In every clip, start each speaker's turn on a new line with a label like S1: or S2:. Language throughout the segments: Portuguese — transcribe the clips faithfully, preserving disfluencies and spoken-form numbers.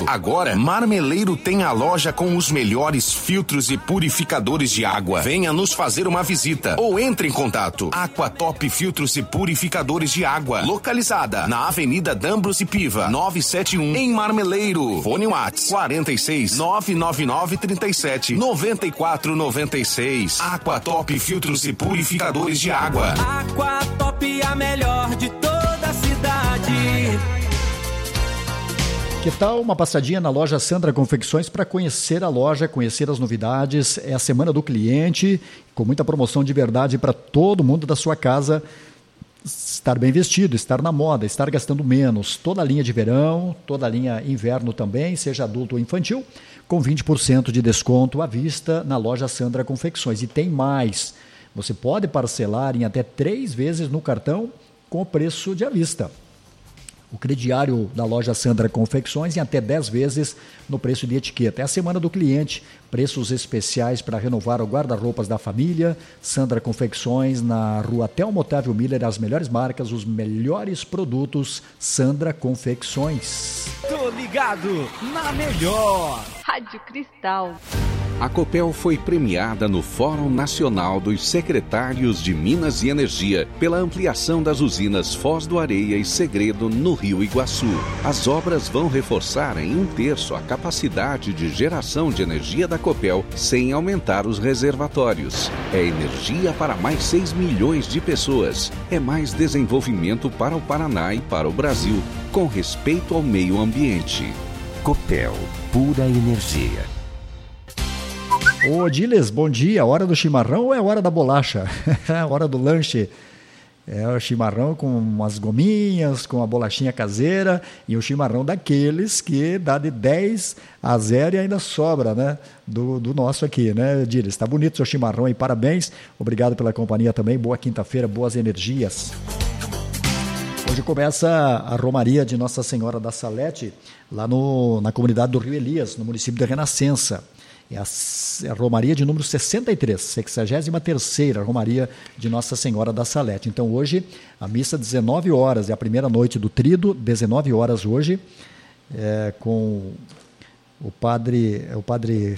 S1: Agora, Marmeleiro tem a loja com os melhores filtros e purificadores de água. Venha nos fazer uma visita ou entre em contato. Aquatop Filtros e Purificadores de Água, localizada na Avenida Dambros e Piva, novecentos e setenta e um, em Marmeleiro. Fone Whats quarenta e seis, nove nove nove, trinta e sete, noventa e quatro noventa e seis. Aquatop Filtros e Purificadores de Água.
S2: Aquatop, a melhor de toda a cidade.
S3: Que tal uma passadinha na loja Sandra Confecções para conhecer a loja, conhecer as novidades? É a semana do cliente, com muita promoção de verdade para todo mundo da sua casa estar bem vestido, estar na moda, estar gastando menos. Toda a linha de verão, toda a linha inverno também, seja adulto ou infantil, com vinte por cento de desconto à vista na loja Sandra Confecções. E tem mais, você pode parcelar em até três vezes no cartão com o preço de à vista. O crediário da loja Sandra Confecções em até dez vezes no preço de etiqueta. É a semana do cliente, preços especiais para renovar o guarda-roupas da família. Sandra Confecções, na rua Telmo Otávio Miller, as melhores marcas, os melhores produtos. Sandra Confecções.
S2: Tô ligado na melhor.
S4: Rádio Cristal.
S5: A Copel foi premiada no Fórum Nacional dos Secretários de Minas e Energia pela ampliação das usinas Foz do Areia e Segredo no Rio Iguaçu. As obras vão reforçar em um terço a capacidade de geração de energia da Copel sem aumentar os reservatórios. É energia para mais seis milhões de pessoas. É mais desenvolvimento para o Paraná e para o Brasil, com respeito ao meio ambiente. Copel, pura energia.
S3: Ô Diles, bom dia. Hora do chimarrão ou é hora da bolacha? Hora do lanche. É o chimarrão com umas gominhas, com a bolachinha caseira e o chimarrão daqueles que dá de dez a zero e ainda sobra, né? Do, do nosso aqui, né, Diles? Está bonito o seu chimarrão aí, parabéns. Obrigado pela companhia também. Boa quinta-feira, boas energias. Hoje começa a Romaria de Nossa Senhora da Salete, lá no, na comunidade do Rio Elias, no município de Renascença. É a, a Romaria de número sessenta e três, sexagésima terceira Romaria de Nossa Senhora da Salete. Então hoje, a missa dezenove horas, é a primeira noite do Tríduo, dezenove horas hoje, é, com o padre, o padre,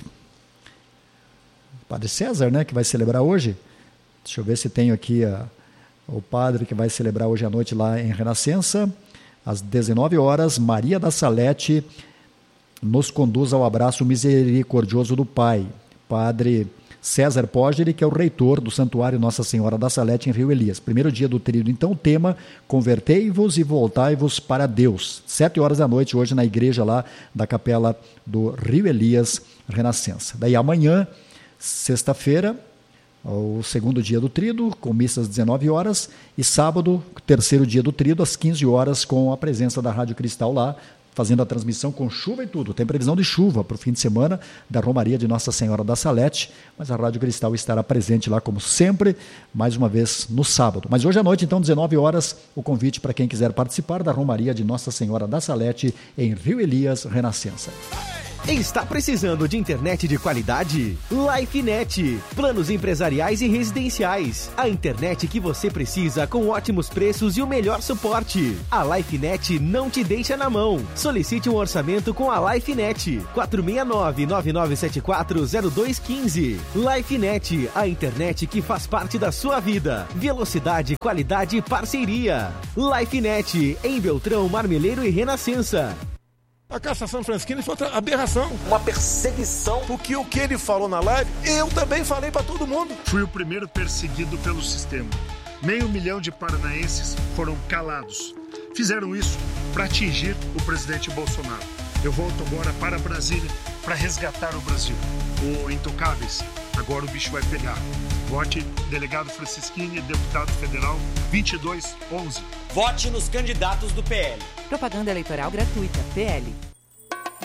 S3: o padre César, né, que vai celebrar hoje. Deixa eu ver se tenho aqui a, o padre que vai celebrar hoje à noite lá em Renascença, às dezenove horas, Maria da Salete nos conduz ao abraço misericordioso do Pai. Padre César Pogeri, que é o reitor do Santuário Nossa Senhora da Salete em Rio Elias. Primeiro dia do tríduo, então, o tema: convertei-vos e voltai-vos para Deus. Sete horas da noite, hoje na igreja lá da Capela do Rio Elias, Renascença. Daí amanhã, sexta-feira, o segundo dia do tríduo, com missas às dezenove horas, e sábado, terceiro dia do tríduo, às quinze horas, com a presença da Rádio Cristal lá, fazendo a transmissão com chuva e tudo. Tem previsão de chuva para o fim de semana da Romaria de Nossa Senhora da Salete, mas a Rádio Cristal estará presente lá, como sempre, mais uma vez no sábado. Mas hoje à noite, então, dezenove horas, o convite para quem quiser participar da Romaria de Nossa Senhora da Salete em Rio Elias, Renascença.
S2: Está precisando de internet de qualidade? LifeNet. Planos empresariais e residenciais. A internet que você precisa com ótimos preços e o melhor suporte. A LifeNet não te deixa na mão. Solicite um orçamento com a LifeNet. quatro seis nove, nove nove sete quatro, zero dois um cinco. LifeNet, a internet que faz parte da sua vida. Velocidade, qualidade e parceria. LifeNet, em Beltrão, Marmeleiro e Renascença.
S6: A cassação franciscana foi outra aberração.
S7: Uma perseguição.
S6: Porque o que ele falou na live, eu também falei para todo mundo.
S8: Fui o primeiro perseguido pelo sistema. Meio milhão de paranaenses foram calados. Fizeram isso para atingir o presidente Bolsonaro. Eu volto agora para Brasília para resgatar o Brasil. O Intocáveis, agora o bicho vai pegar. Vote delegado Francisquini, deputado federal vinte e dois onze.
S7: Vote nos candidatos do P L.
S9: Propaganda eleitoral gratuita. P L.